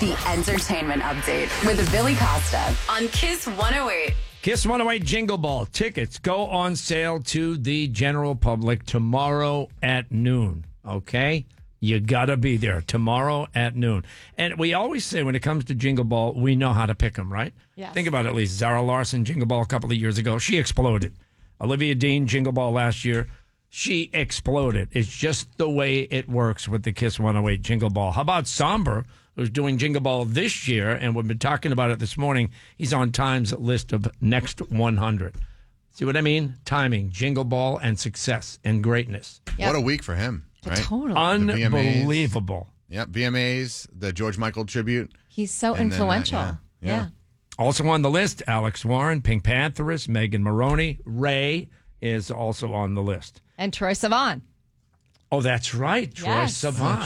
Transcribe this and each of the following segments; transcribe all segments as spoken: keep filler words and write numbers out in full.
The Entertainment Update with Billy Costa on Kiss one oh eight. Kiss one oh eight Jingle Ball tickets go on sale to the general public tomorrow at noon. Okay? You gotta be there tomorrow at noon. And we always say when it comes to Jingle Ball, we know how to pick them, right? Yes. Think about it, at least. Zara Larson, Jingle Ball a couple of years ago, she exploded. Olivia Dean, Jingle Ball last year, she exploded. It's just the way it works with the Kiss one oh eight Jingle Ball. How about Somber, who's doing Jingle Ball this year, and we've been talking about it this morning. He's on Time's list of next one hundred. See what I mean? Timing, Jingle Ball, and success and greatness. Yep. What a week for him, right? Totally. Unbelievable. Yep, V M As, the George Michael tribute. He's so And then, uh, influential. yeah, yeah. yeah. Also on the list, Alex Warren, Pink Pantheress, Megan Maroney, Ray is also on the list. And Troy Sivan. Oh, that's right, Troy Yes.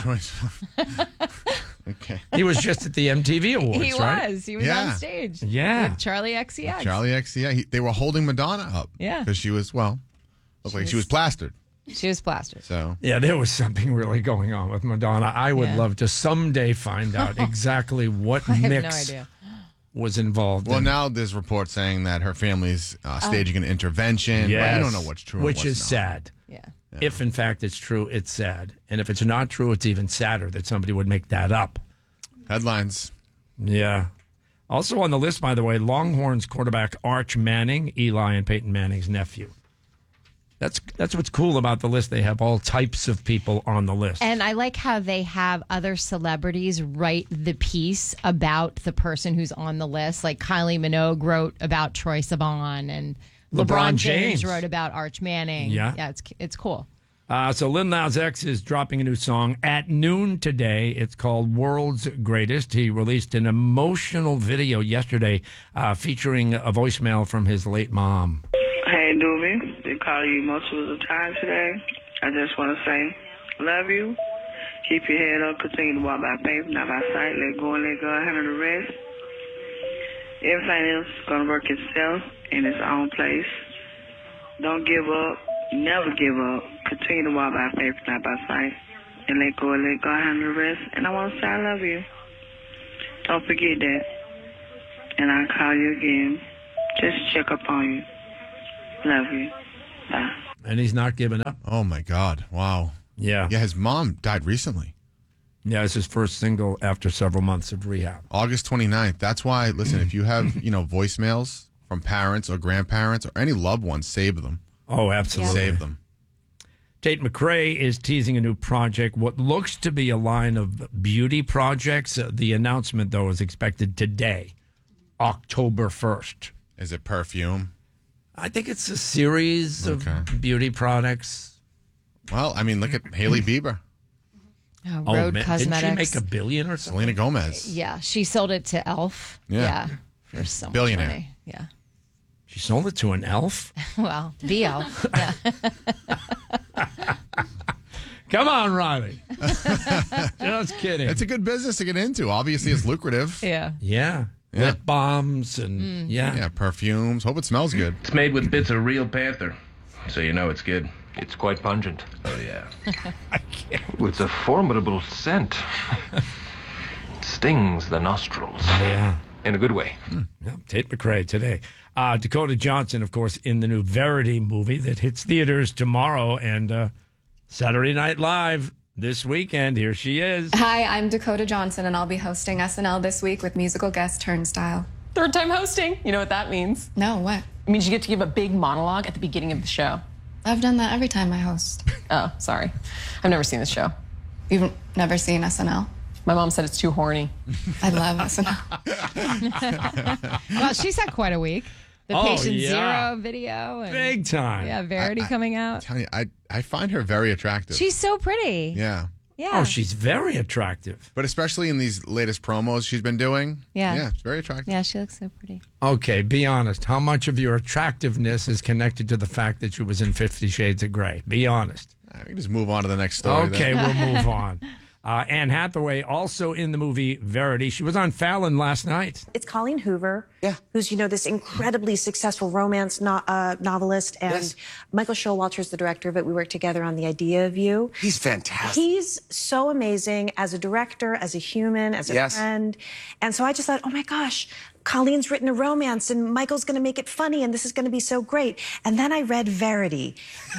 Sivan. Okay. He was just at the M T V Awards, He right? was. He was Yeah. on stage. Yeah. With Charlie X C X. Charlie X, yeah. He, they were holding Madonna up. Yeah. Because she was, well, looked like she was plastered. She was plastered. So, Yeah, there was something really going on with Madonna. I would Yeah. love to someday find out exactly what I have mix no idea. was involved well, in. now there's reports saying that her family's uh, staging an intervention. Yes. But you don't know what's true and Which what's is not. sad. Yeah. If, in fact, it's true, it's sad. And if it's not true, it's even sadder that somebody would make that up. Headlines. Yeah. Also on the list, by the way, Longhorns quarterback Arch Manning, Eli and Peyton Manning's nephew. That's that's what's cool about the list. They have all types of people on the list. And I like how they have other celebrities write the piece about the person who's on the list. Like Kylie Minogue wrote about Troy Sivan, and LeBron, LeBron James. James. wrote about Arch Manning. Yeah. Yeah, it's it's cool. Uh, so Lil Nas X is dropping a new song at noon today. It's called World's Greatest. He released an emotional video yesterday uh, featuring a voicemail from his late mom. Hey, Doobie. They call you most of the time today. I just want to say, love you. Keep your head up. Continue to walk by faith, not by sight. Let go and let God handle the rest. Everything else is going to work itself in its own place. Don't give up. Never give up. Continue to walk by faith, not by sight. And let go and let God handle the rest. And I want to say I love you. Don't forget that. And I'll call you again. Just check up on you. Love you. Bye. And he's not giving up. Oh, my God. Wow. Yeah. Yeah, his mom died recently. Yeah, it's his first single after several months of rehab. August twenty-ninth. That's why, listen, if you have, you know, voicemails from parents or grandparents or any loved ones, save them. Oh, absolutely. Save them. Tate McRae is teasing a new project, what looks to be a line of beauty projects. Uh, the announcement, though, is expected today, October first. Is it perfume? I think it's a series Okay. of beauty products. Well, I mean, look at Hailey Bieber, Uh, Oh, Road man. Cosmetics. Didn't she make a billion or something? Selena Gomez. Yeah, she sold it to Elf. Yeah. for so much Billionaire. money. Yeah. She sold it to an elf? Well, the Elf. Yeah. Come on, Riley. Just kidding. It's a good business to get into. Obviously, it's lucrative. yeah. yeah. Yeah. Lip balms and yeah. Yeah, perfumes. Hope it smells good. It's made with bits of real panther, so you know it's good. It's quite pungent. Oh, yeah. It's a formidable scent. Stings the nostrils. Yeah. In a good way. Yeah, Tate McRae today. Uh, Dakota Johnson, of course, in the new Verity movie that hits theaters tomorrow and uh, Saturday Night Live this weekend. Here she is. Hi, I'm Dakota Johnson, and I'll be hosting S N L this week with musical guest Turnstile. Third time hosting. You know what that means? No, what? It means you get to give a big monologue at the beginning of the show. I've done that every time I host. Oh, sorry. I've never seen this show. You've never seen S N L? My mom said it's too horny. I love S N L. Well, she's had quite a week. The Oh, Patient yeah. Zero video. And, Big time. Yeah, Verity coming out. Tell you, I, I find her very attractive. She's so pretty. yeah. Yeah. Oh, she's very attractive. But especially in these latest promos she's been doing. Yeah. Yeah, it's very attractive. Yeah, she looks so pretty. Okay, be honest. How much of your attractiveness is connected to the fact that she was in Fifty Shades of Grey? Be honest. I can just move on to the next story. Okay, then. we'll move on. Uh, Anne Hathaway also in the movie Verity. She was on Fallon last night. It's Colleen Hoover, yeah. who's, you know, this incredibly successful romance no- uh, novelist. And yes. Michael Showalter's the director of it. We worked together on The Idea of You. He's fantastic. He's so amazing as a director, as a human, as a yes. friend. And so I just thought, oh my gosh, Colleen's written a romance and Michael's going to make it funny and this is going to be so great. And then I read Verity.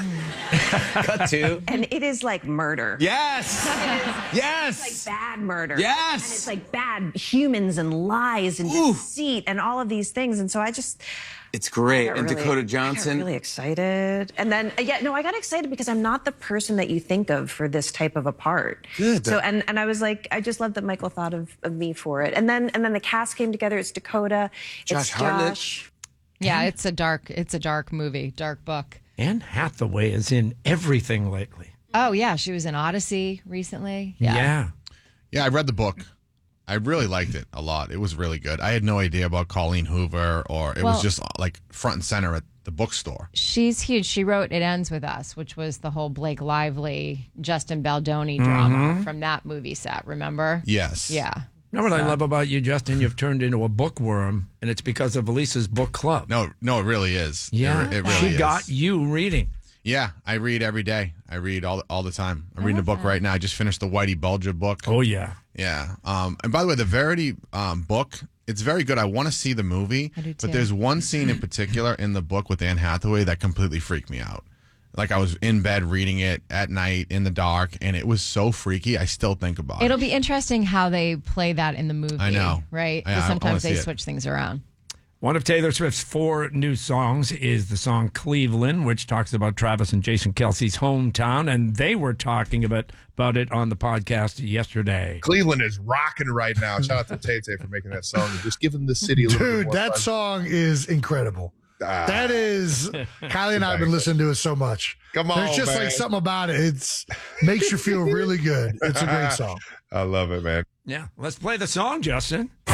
Cut to. And it is like murder. Yes. It is, yes. It's like bad murder. Yes. And it's like bad humans and lies and Ooh. deceit and all of these things. And so I just... It's great. And really, Dakota I Johnson. got really excited. And then, yeah, no, I got excited because I'm not the person that you think of for this type of a part. Good. So, and, and I was like, I just love that Michael thought of, of me for it. And then, and then the cast came together. It's Dakota. Josh it's Hartnett. Josh. Yeah, it's a dark, it's a dark movie, dark book. Anne Hathaway is in everything lately. Oh, yeah. She was in Odyssey recently. Yeah. Yeah. Yeah, I read the book. I really liked it a lot. It was really good. I had no idea about Colleen Hoover, or it Well- was just like front and center at the bookstore. She's huge. She wrote It Ends With Us, which was the whole Blake Lively, Justin Baldoni drama from that movie set, remember? Yes. Yeah. You know what I So- love about you, Justin? You've turned into a bookworm, and it's because of Elisa's book club. No, no, it really is. Yeah, It, it really she is. got you reading. Yeah, I read every day. I read all all the time. I'm reading a book right now. I just finished the Whitey Bulger book. Oh, yeah. Yeah. Um, and by the way, the Verity um, book, it's very good. I want to see the movie, I do too. but there's one scene in particular in the book with Anne Hathaway that completely freaked me out. Like I was in bed reading it at night in the dark, and it was so freaky. I still think about It'll it. be interesting how they play that in the movie. I know. Right? Yeah, I- I Because wanna sometimes see they it. switch things around. One of Taylor Swift's four new songs is the song Cleveland, which talks about Travis and Jason Kelsey's hometown, and they were talking about, about it on the podcast yesterday. Cleveland is rocking right now. Shout out to Tay Tay for making that song and just giving the city a little bit Dude, more that fun. song is incredible. Ah. that is, Kylie and I have been listening to it so much. Come on, There's just man. like something about it. It's makes you feel really good. It's a great song. I love it, man. Yeah, let's play the song, Justin.